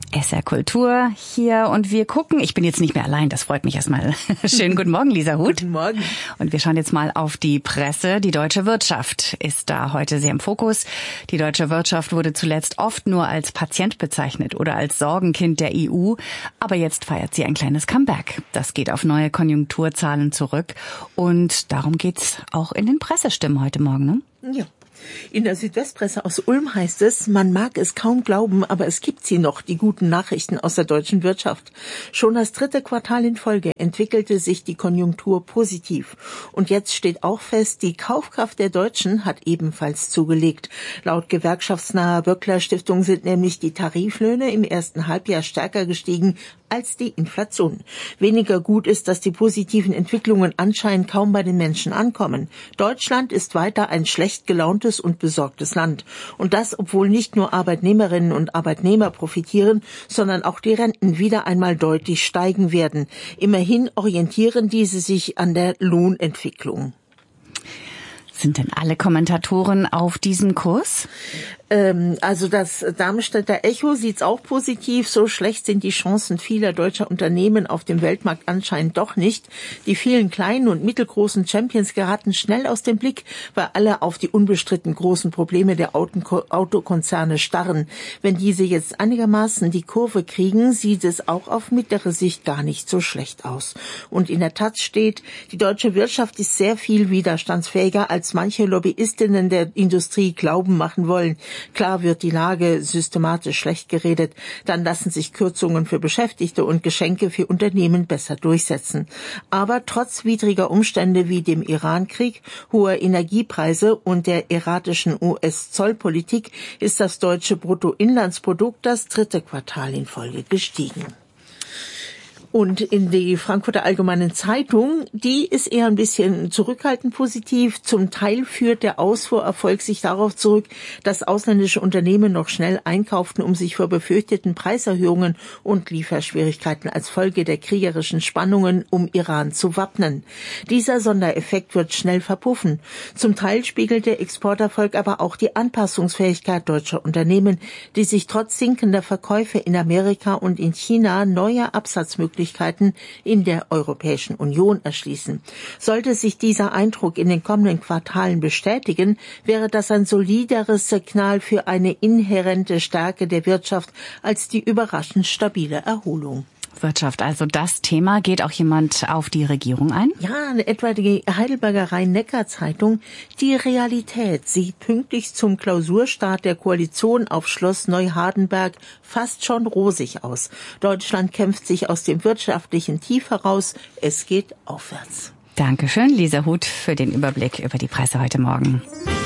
SR Kultur hier und wir gucken, ich bin jetzt nicht mehr allein, das freut mich erstmal. Schönen guten Morgen, Lisa Huth. Guten Morgen. Und wir schauen jetzt mal auf die Presse. Die deutsche Wirtschaft ist da heute sehr im Fokus. Die deutsche Wirtschaft wurde zuletzt oft nur als Patient bezeichnet oder als Sorgenkind der EU, aber jetzt feiert sie ein kleines Comeback. Das geht auf neue Konjunkturzahlen zurück und darum geht's auch in den Pressestimmen heute Morgen, ne? Ja. In der Südwestpresse aus Ulm heißt es, man mag es kaum glauben, aber es gibt sie noch, die guten Nachrichten aus der deutschen Wirtschaft. Schon das 3. Quartal in Folge entwickelte sich die Konjunktur positiv. Und jetzt steht auch fest, die Kaufkraft der Deutschen hat ebenfalls zugelegt. Laut gewerkschaftsnaher Böckler Stiftung sind nämlich die Tariflöhne im ersten Halbjahr stärker gestiegen als die Inflation. Weniger gut ist, dass die positiven Entwicklungen anscheinend kaum bei den Menschen ankommen. Deutschland ist weiter ein schlecht gelauntes und besorgtes Land. Und das, obwohl nicht nur Arbeitnehmerinnen und Arbeitnehmer profitieren, sondern auch die Renten wieder einmal deutlich steigen werden. Immerhin orientieren diese sich an der Lohnentwicklung. Sind denn alle Kommentatoren auf diesem Kurs? Also das Darmstädter Echo sieht's auch positiv. So schlecht sind die Chancen vieler deutscher Unternehmen auf dem Weltmarkt anscheinend doch nicht. Die vielen kleinen und mittelgroßen Champions geraten schnell aus dem Blick, weil alle auf die unbestritten großen Probleme der Autokonzerne starren. Wenn diese jetzt einigermaßen die Kurve kriegen, sieht es auch auf mittlere Sicht gar nicht so schlecht aus. Und in der Taz steht, die deutsche Wirtschaft ist sehr viel widerstandsfähiger, als manche Lobbyistinnen der Industrie glauben machen wollen. Klar wird die Lage systematisch schlecht geredet, dann lassen sich Kürzungen für Beschäftigte und Geschenke für Unternehmen besser durchsetzen. Aber trotz widriger Umstände wie dem Iran-Krieg, hoher Energiepreise und der erratischen US-Zollpolitik ist das deutsche Bruttoinlandsprodukt das 3. Quartal in Folge gestiegen. Und in die Frankfurter Allgemeinen Zeitung, die ist eher ein bisschen zurückhaltend positiv. Zum Teil führt der Ausfuhrerfolg sich darauf zurück, dass ausländische Unternehmen noch schnell einkauften, um sich vor befürchteten Preiserhöhungen und Lieferschwierigkeiten als Folge der kriegerischen Spannungen um Iran zu wappnen. Dieser Sondereffekt wird schnell verpuffen. Zum Teil spiegelt der Exporterfolg aber auch die Anpassungsfähigkeit deutscher Unternehmen, die sich trotz sinkender Verkäufe in Amerika und in China neue Absatzmöglichkeiten in der Europäischen Union erschließen. Sollte sich dieser Eindruck in den kommenden Quartalen bestätigen, wäre das ein solideres Signal für eine inhärente Stärke der Wirtschaft als die überraschend stabile Erholung. Wirtschaft, also das Thema. Geht auch jemand auf die Regierung ein? Ja, etwa die Heidelberger Rhein-Neckar-Zeitung. Die Realität sieht pünktlich zum Klausurstart der Koalition auf Schloss Neuhardenberg fast schon rosig aus. Deutschland kämpft sich aus dem wirtschaftlichen Tief heraus. Es geht aufwärts. Dankeschön, Lisa Huth, für den Überblick über die Presse heute Morgen.